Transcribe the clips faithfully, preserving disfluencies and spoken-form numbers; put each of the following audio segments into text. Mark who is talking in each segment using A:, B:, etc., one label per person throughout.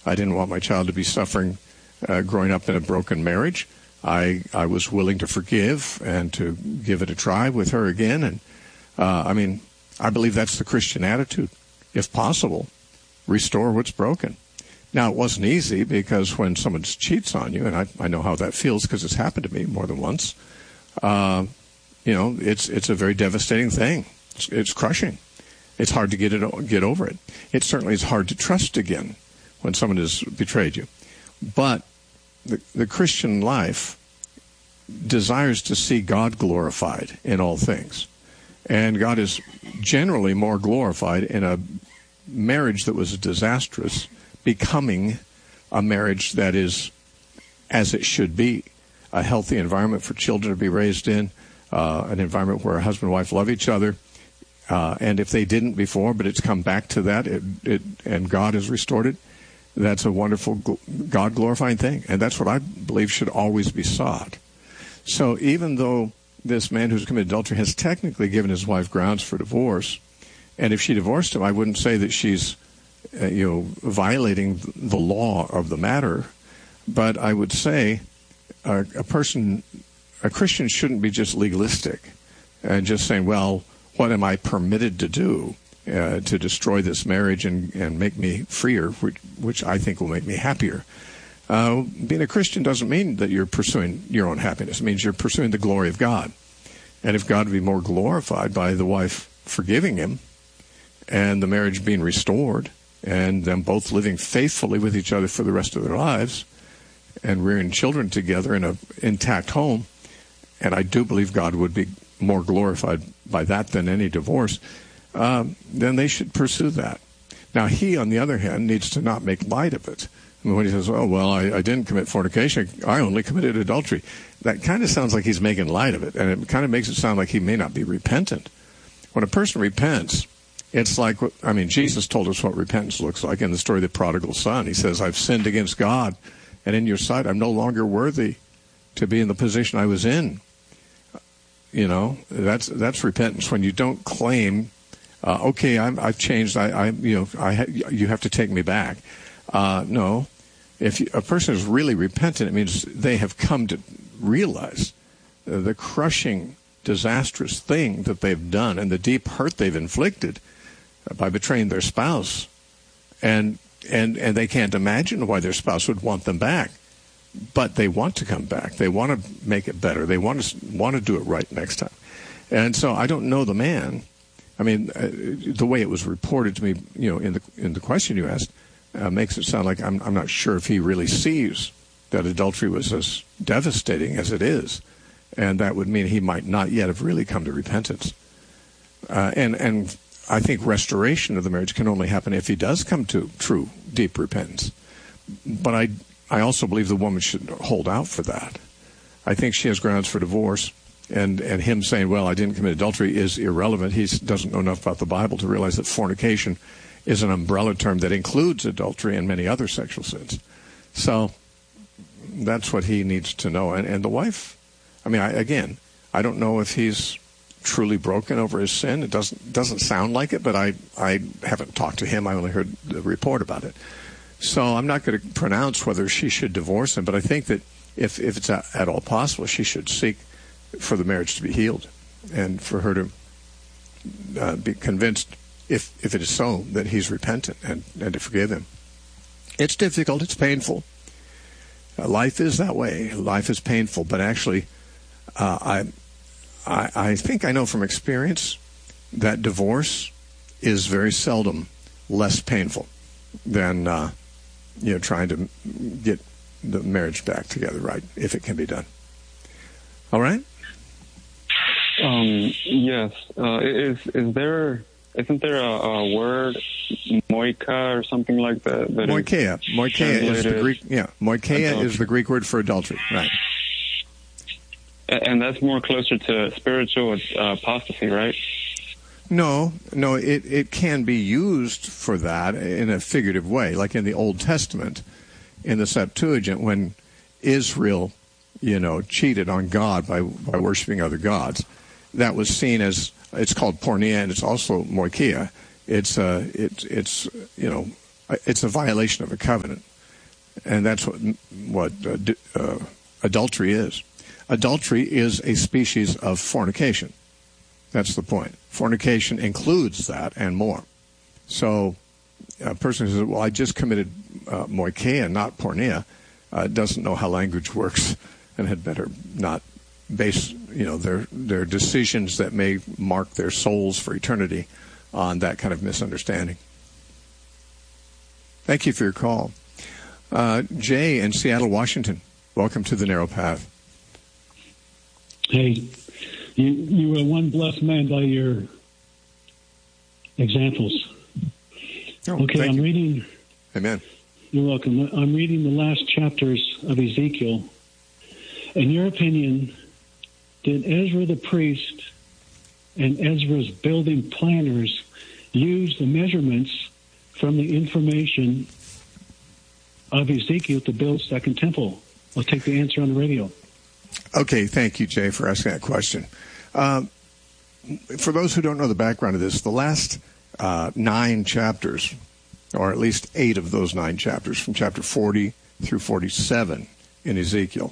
A: I didn't want my child to be suffering uh, growing up in a broken marriage. I I was willing to forgive and to give it a try with her again. And uh, I mean, I believe that's the Christian attitude. If possible, restore what's broken. Now, it wasn't easy because when someone cheats on you, and I, I know how that feels because it's happened to me more than once, uh, you know, it's it's a very devastating thing. It's, it's crushing. It's hard to get it get over it. It certainly is hard to trust again when someone has betrayed you. But the, the Christian life desires to see God glorified in all things. And God is generally more glorified in a marriage that was disastrous becoming a marriage that is as it should be, a healthy environment for children to be raised in, uh, an environment where a husband and wife love each other. Uh, and if they didn't before, but it's come back to that, it, it, and God has restored it, that's a wonderful God-glorifying thing. And that's what I believe should always be sought. So even though this man who's committed adultery has technically given his wife grounds for divorce, and if she divorced him, I wouldn't say that she's uh, you know, violating the law of the matter, but I would say uh, a person, a Christian shouldn't be just legalistic and just saying, well, what am I permitted to do uh, to destroy this marriage and, and make me freer, which, which I think will make me happier. Uh, being a Christian doesn't mean that you're pursuing your own happiness. It means you're pursuing the glory of God. And if God would be more glorified by the wife forgiving him and the marriage being restored and them both living faithfully with each other for the rest of their lives and rearing children together in an intact home, and I do believe God would be more glorified by that than any divorce, um, then they should pursue that. Now, he, on the other hand, needs to not make light of it. I mean, when he says, oh, well, I, I didn't commit fornication, I only committed adultery, that kind of sounds like he's making light of it, and it kind of makes it sound like he may not be repentant. When a person repents, it's like, I mean, Jesus told us what repentance looks like in the story of the prodigal son. He says, I've sinned against God, and in your sight I'm no longer worthy to be in the position I was in. You know, that's that's repentance. When you don't claim, uh, okay, I'm, I've changed. I, I, you know, I ha- you have to take me back. Uh, no, if you, a person is really repentant, it means they have come to realize uh, the crushing, disastrous thing that they've done and the deep hurt they've inflicted uh, by betraying their spouse, and and and they can't imagine why their spouse would want them back. But they want to come back. They want to make it better. They want to want to do it right next time. And so I don't know the man. I mean, uh, the way it was reported to me, you know, in the in the question you asked, uh, makes it sound like I'm I'm not sure if he really sees that adultery was as devastating as it is, and that would mean he might not yet have really come to repentance. Uh, and and I think restoration of the marriage can only happen if he does come to true, deep repentance. But I. I also believe the woman should hold out for that. I think she has grounds for divorce, and, and him saying, well, I didn't commit adultery is irrelevant. He doesn't know enough about the Bible to realize that fornication is an umbrella term that includes adultery and many other sexual sins. So that's what he needs to know. And, and the wife, I mean, I, again, I don't know if he's truly broken over his sin. It doesn't doesn't sound like it, but I, I haven't talked to him. I only heard the report about it. So I'm not going to pronounce whether she should divorce him, but I think that if, if it's at all possible, she should seek for the marriage to be healed and for her to uh, be convinced, if, if it is so, that he's repentant and, and to forgive him. It's difficult. It's painful. Uh, life is that way. Life is painful, but actually uh, I, I, I think I know from experience that divorce is very seldom less painful than uh, you know, trying to get the marriage back together, right, if it can be done. All right?
B: Um, yes. Uh, is is there, isn't there a, a word, moika or something like that? that
A: moikeia. Moikeia is the Greek, yeah, moikeia adultery. Is the Greek word for adultery, right.
B: And that's more closer to spiritual uh, apostasy, right?
A: No, no, it, it can be used for that in a figurative way, like in the Old Testament, in the Septuagint, when Israel, you know, cheated on God by, by worshiping other gods. That was seen as, it's called porneia, and it's also moikeia. It's, uh, it, it's, you know, it's a violation of a covenant. And that's what, what uh, d- uh, adultery is. Adultery is a species of fornication. That's the point. Fornication includes that and more. So a person who says, well, I just committed uh, moikeia, not porneia, uh, doesn't know how language works and had better not base you know, their, their decisions that may mark their souls for eternity on that kind of misunderstanding. Thank you for your call. Uh, Jay in Seattle, Washington, welcome to the Narrow Path.
C: Hey, you, you were one blessed man by your examples.
A: Oh,
C: okay, I'm
A: you.
C: reading.
A: Amen.
C: You're welcome. I'm reading the last chapters of Ezekiel. In your opinion, did Ezra the priest and Ezra's building planners use the measurements from the information of Ezekiel to build Second Temple? I'll take the answer on the radio.
A: Okay, thank you, Jay, for asking that question. Um, for those who don't know the background of this, the last uh, nine chapters, or at least eight of those nine chapters, from chapter forty through forty-seven in Ezekiel,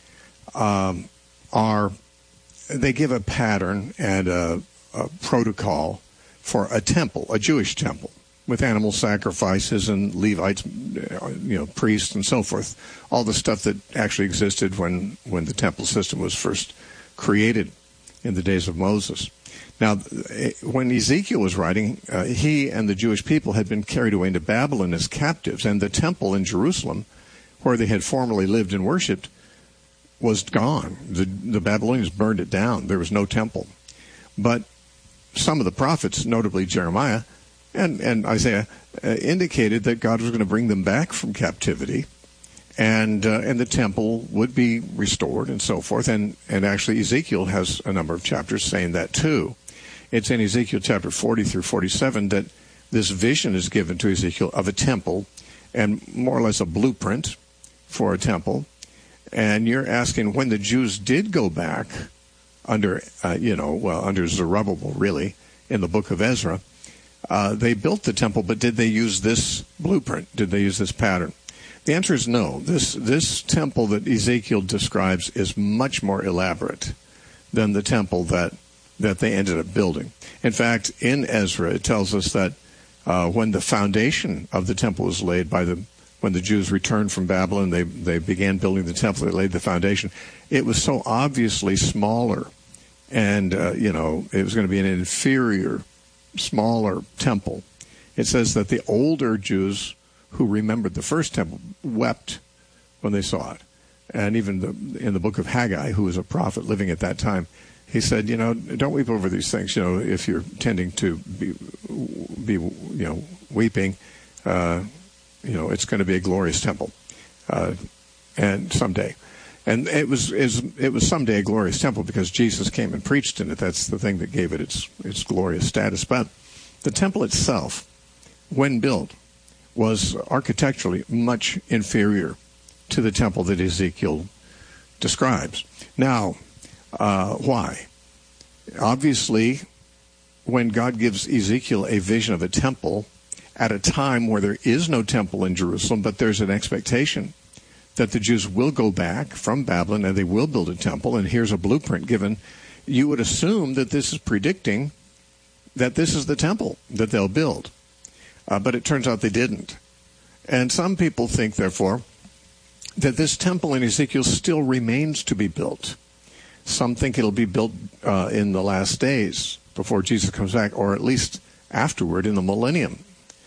A: um, are they give a pattern and a, a protocol for a temple, a Jewish temple, with animal sacrifices and Levites, you know, priests and so forth, all the stuff that actually existed when, when the temple system was first created in the days of Moses. Now, when Ezekiel was writing, uh, he and the Jewish people had been carried away into Babylon as captives, and the temple in Jerusalem, where they had formerly lived and worshipped, was gone. The, the Babylonians burned it down. There was no temple. But some of the prophets, notably Jeremiah, And, and Isaiah uh, indicated that God was going to bring them back from captivity, and uh, and the temple would be restored and so forth. And, and actually Ezekiel has a number of chapters saying that too. It's in Ezekiel chapter forty through forty-seven that this vision is given to Ezekiel of a temple and more or less a blueprint for a temple. And you're asking when the Jews did go back under, uh, you know, well, under Zerubbabel, really, in the book of Ezra, Uh, they built the temple, but did they use this blueprint? Did they use this pattern? The answer is no. This this temple that Ezekiel describes is much more elaborate than the temple that that they ended up building. In fact, in Ezra, it tells us that uh, when the foundation of the temple was laid by the when the Jews returned from Babylon, they they began building the temple. They laid the foundation. It was so obviously smaller, and uh, you know, it was going to be an inferior, smaller temple. It says that the older Jews who remembered the first temple wept when they saw it. And even the, in the book of Haggai, who was a prophet living at that time, he said, you know, don't weep over these things. You know, if you're tending to be, be you know, weeping, uh, you know, it's going to be a glorious temple, uh, and someday. And it was is it was someday a glorious temple because Jesus came and preached in it. That's the thing that gave it its its glorious status. But the temple itself, when built, was architecturally much inferior to the temple that Ezekiel describes. Now, uh, why? Obviously, when God gives Ezekiel a vision of a temple at a time where there is no temple in Jerusalem, but there's an expectation that the Jews will go back from Babylon and they will build a temple, and here's a blueprint given, you would assume that this is predicting that this is the temple that they'll build. Uh, but it turns out they didn't. And some people think, therefore, that this temple in Ezekiel still remains to be built. Some think it'll be built uh, in the last days before Jesus comes back, or at least afterward in the millennium.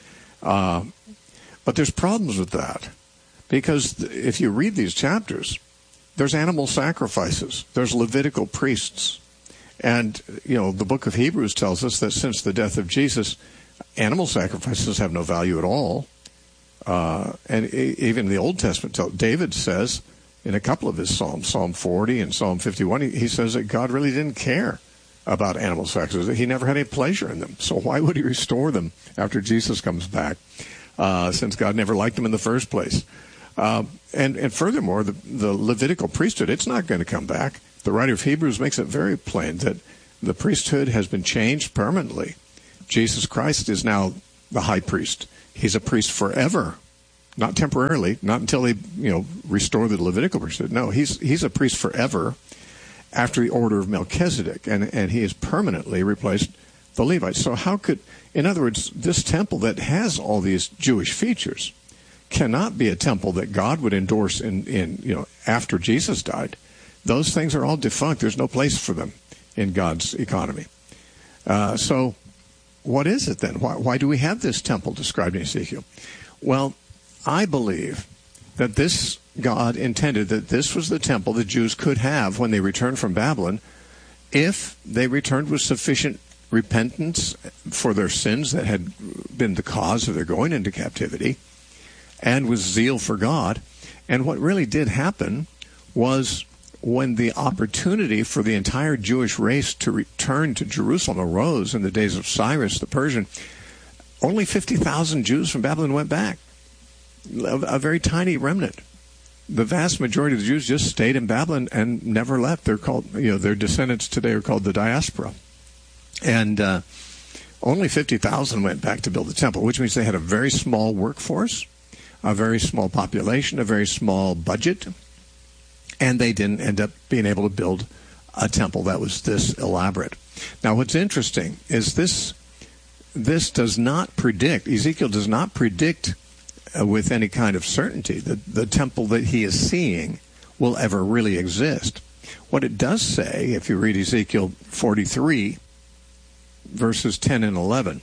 A: Uh, but there's problems with that. Because if you read these chapters, there's animal sacrifices. There's Levitical priests. And, you know, the book of Hebrews tells us that since the death of Jesus, animal sacrifices have no value at all. Uh, and even the Old Testament, tells, David says in a couple of his Psalms, Psalm forty and Psalm fifty-one, he, he says that God really didn't care about animal sacrifices. He never had any pleasure in them. So why would he restore them after Jesus comes back, uh, since God never liked them in the first place? Uh, and, and furthermore, the, the Levitical priesthood, it's not going to come back. The writer of Hebrews makes it very plain that the priesthood has been changed permanently. Jesus Christ is now the high priest. He's a priest forever, not temporarily, not until they, you know, restore the Levitical priesthood. No, he's he's a priest forever after the order of Melchizedek, and, and he has permanently replaced the Levites. So how could, in other words, this temple that has all these Jewish features cannot be a temple that God would endorse in, in you know, after Jesus died. Those things are all defunct. There's no place for them in God's economy. Uh, so what is it then? Why, why do we have this temple described in Ezekiel? Well, I believe that this God intended that this was the temple the Jews could have when they returned from Babylon if they returned with sufficient repentance for their sins that had been the cause of their going into captivity, and with zeal for God. And what really did happen was when the opportunity for the entire Jewish race to return to Jerusalem arose in the days of Cyrus the Persian, only fifty thousand Jews from Babylon went back, a very tiny remnant. The vast majority of the Jews just stayed in Babylon and never left. They're called, you know, their descendants today are called the diaspora. And uh, only fifty thousand went back to build the temple, which means they had a very small workforce, a very small population, a very small budget, and they didn't end up being able to build a temple that was this elaborate. Now, what's interesting is this, this does not predict, Ezekiel does not predict uh, with any kind of certainty that the temple that he is seeing will ever really exist. What it does say, if you read Ezekiel forty-three, verses ten and eleven,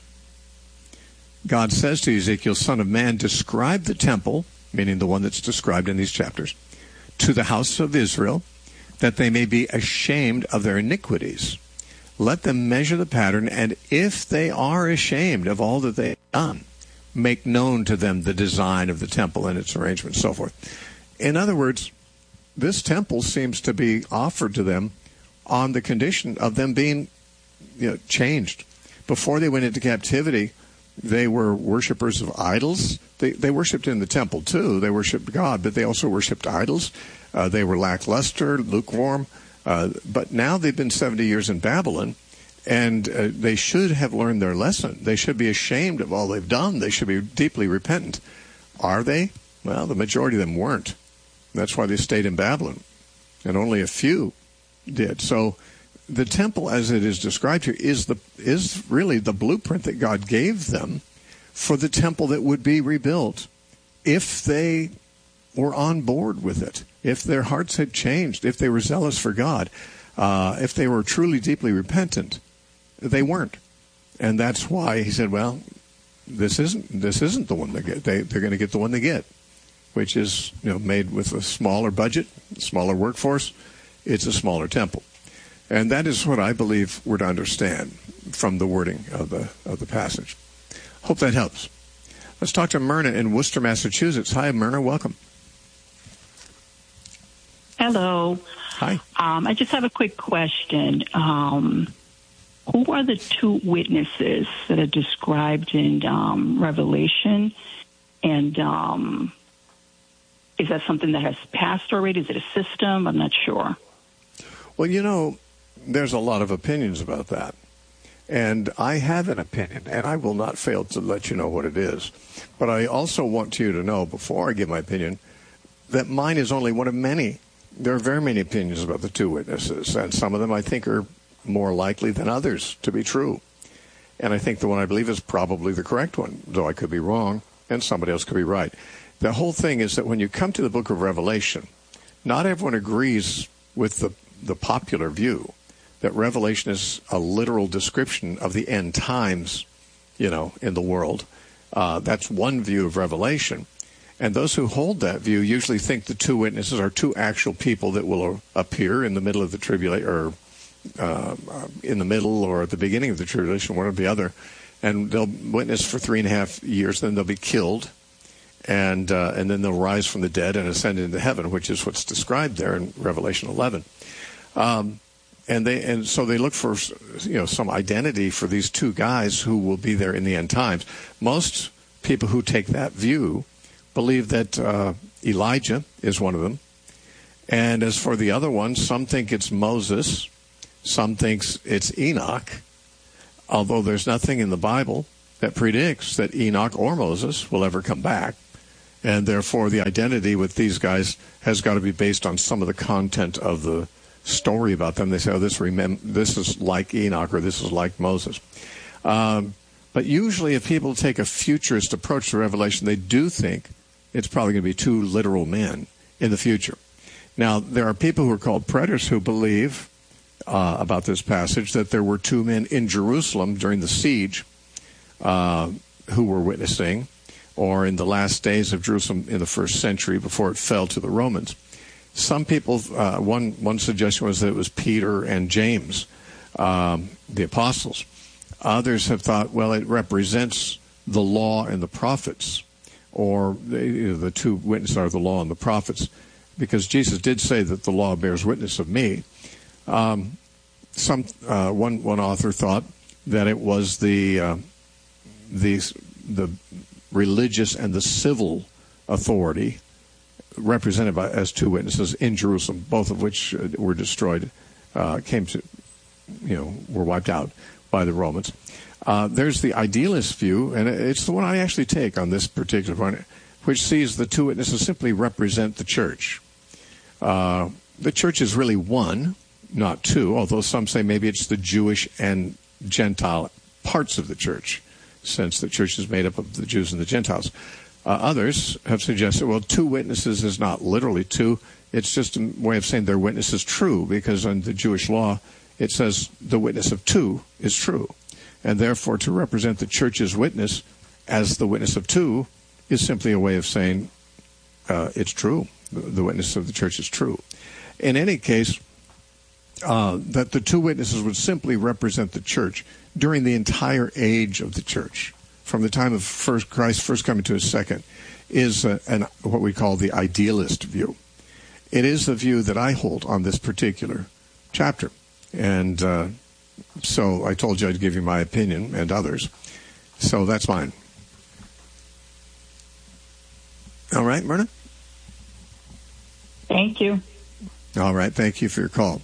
A: God says to Ezekiel, "Son of man, describe the temple," meaning the one that's described in these chapters, "to the house of Israel, that they may be ashamed of their iniquities. Let them measure the pattern, and if they are ashamed of all that they have done, make known to them the design of the temple and its arrangement," and so forth. In other words, this temple seems to be offered to them on the condition of them being, you know, changed. Before they went into captivity, they were worshipers of idols. They, they worshipped in the temple, too. They worshipped God, but they also worshipped idols. Uh, they were lackluster, lukewarm. Uh, but now they've been seventy years in Babylon, and uh, they should have learned their lesson. They should be ashamed of all they've done. They should be deeply repentant. Are they? Well, the majority of them weren't. That's why they stayed in Babylon, and only a few did. So the temple, as it is described here, is the is really the blueprint that God gave them for the temple that would be rebuilt if they were on board with it, if their hearts had changed, if they were zealous for God, uh, if they were truly deeply repentant. They weren't, and that's why he said, "Well, this isn't this isn't the one they get. They they're going to get the one they get, which is, you know, made with a smaller budget, smaller workforce. It's a smaller temple." And that is what I believe we're to understand from the wording of the of the passage. Hope that helps. Let's talk to Myrna in Worcester, Massachusetts. Hi, Myrna. Welcome.
D: Hello.
A: Hi.
D: Um, I just have a quick question. Um, who are the two witnesses that are described in um, Revelation? And um, is that something that has passed already? Is it a system? I'm not sure.
A: Well, you know, there's a lot of opinions about that. And I have an opinion, and I will not fail to let you know what it is. But I also want you to know, before I give my opinion, that mine is only one of many. There are very many opinions about the two witnesses, and some of them I think are more likely than others to be true. And I think the one I believe is probably the correct one, though I could be wrong, and somebody else could be right. The whole thing is that when you come to the book of Revelation, not everyone agrees with the, the popular view that Revelation is a literal description of the end times, you know, in the world. Uh, that's one view of Revelation. And those who hold that view usually think the two witnesses are two actual people that will appear in the middle of the tribulation, or uh, in the middle or at the beginning of the tribulation, one or the other. And they'll witness for three and a half years, then they'll be killed. And uh, and then they'll rise from the dead and ascend into heaven, which is what's described there in Revelation eleven. Um, and they and so they look for, you know, some identity for these two guys who will be there in the end times. Most people who take that view believe that uh, Elijah is one of them. And as for the other ones, some think it's Moses, some thinks it's Enoch, although there's nothing in the Bible that predicts that Enoch or Moses will ever come back. And therefore, the identity with these guys has got to be based on some of the content of the story about them. They say, oh, this, remem- this is like Enoch, or this is like Moses. Um, but usually if people take a futurist approach to Revelation, they do think it's probably going to be two literal men in the future. Now, there are people who are called preterists who believe uh, about this passage that there were two men in Jerusalem during the siege uh, who were witnessing, or in the last days of Jerusalem in the first century before it fell to the Romans. Some people, uh, one one suggestion was that it was Peter and James, um, the apostles. Others have thought, well, it represents the law and the prophets, or the, the two witnesses are the law and the prophets, because Jesus did say that the law bears witness of me. Um, some uh, one one author thought that it was the uh, the the religious and the civil authority represented by as two witnesses in Jerusalem, both of which uh, were destroyed, uh, came to, you know, were wiped out by the Romans. Uh, there's the idealist view, and it's the one I actually take on this particular point, which sees the two witnesses simply represent the church. Uh, the church is really one, not two, although some say maybe it's the Jewish and Gentile parts of the church, since the church is made up of the Jews and the Gentiles. Uh, others have suggested, well, two witnesses is not literally two. It's just a way of saying their witness is true, because in the Jewish law, it says the witness of two is true. And therefore, to represent the church's witness as the witness of two is simply a way of saying uh, it's true. The witness of the church is true. In any case, uh, that the two witnesses would simply represent the church during the entire age of the church, from the time of first Christ first coming to his second, is uh, an, what we call the idealist view. It is the view that I hold on this particular chapter. And uh, so I told you I'd give you my opinion, and others. So that's mine. All right, Myrna?
D: Thank you.
A: All right, thank you for your call.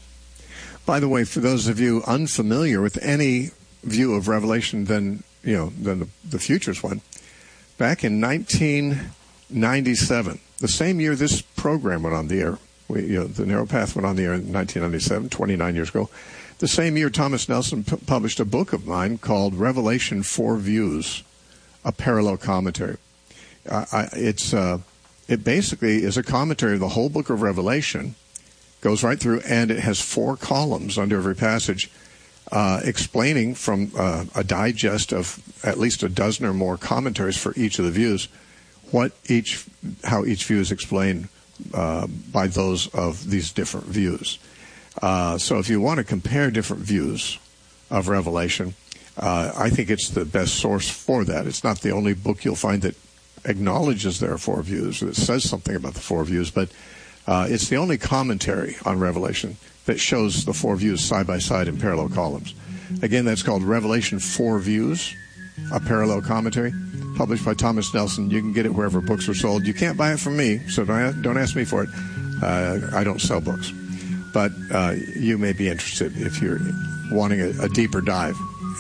A: By the way, for those of you unfamiliar with any view of Revelation than, you know, than the, the futures one, back in nineteen ninety-seven, the same year this program went on the air, we, you know, the Narrow Path went on the air in nineteen ninety-seven, twenty-nine years ago, the same year Thomas Nelson p- published a book of mine called Revelation Four Views, a parallel commentary. Uh, I, it's uh, it basically is a commentary of the whole book of Revelation, goes right through, and it has four columns under every passage, uh, explaining from uh, a digest of at least a dozen or more commentaries for each of the views, what each, how each view is explained uh, by those of these different views. Uh, so if you want to compare different views of Revelation, uh, I think it's the best source for that. It's not the only book you'll find that acknowledges there are four views, or that says something about the four views, but uh, it's the only commentary on Revelation that shows the four views side by side in parallel columns. Again, that's called Revelation Four Views, a parallel commentary, published by Thomas Nelson. You can get it wherever books are sold. You can't buy it from me, so don't, don't ask me for it. Uh, I don't sell books. But uh, you may be interested if you're wanting a, a deeper dive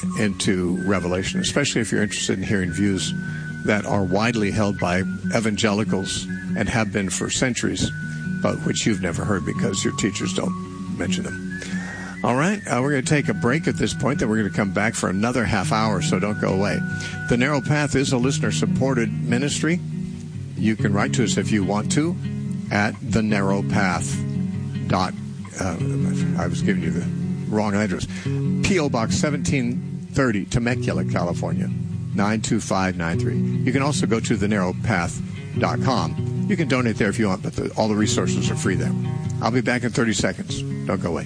A: into Revelation, especially if you're interested in hearing views that are widely held by evangelicals and have been for centuries, but which you've never heard because your teachers don't mention them. All right, uh, we're going to take a break at this point, then we're going to come back for another half hour, so don't go away. The Narrow Path is a listener-supported ministry. You can write to us if you want to at the narrow path dot uh, I was giving you the wrong address. P O Box seventeen thirty, Temecula, California, nine two five nine three. You can also go to the narrow path dot com. You can donate there if you want, but the, all the resources are free there. I'll be back in thirty seconds. Don't go away.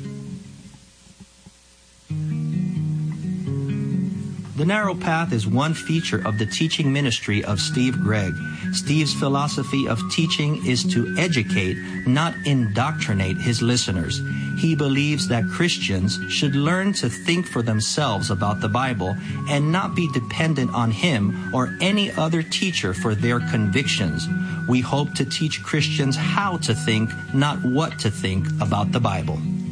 E: The Narrow Path is one feature of the teaching ministry of Steve Gregg. Steve's philosophy of teaching is to educate, not indoctrinate his listeners. He believes that Christians should learn to think for themselves about the Bible and not be dependent on him or any other teacher for their convictions. We hope to teach Christians how to think, not what to think about the Bible.